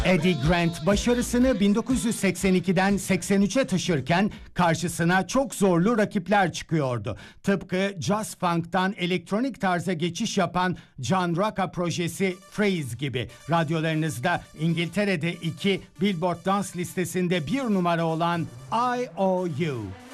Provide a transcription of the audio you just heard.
Eddie Grant başarısını 1982'den 83'e taşırken karşısına çok zorlu rakipler çıkıyordu. Tıpkı jazz funk'tan elektronik tarza geçiş yapan John Rocca projesi Freeze gibi. Radyolarınızda İngiltere'de 2, Billboard dans listesinde 1 numara olan I.O.U.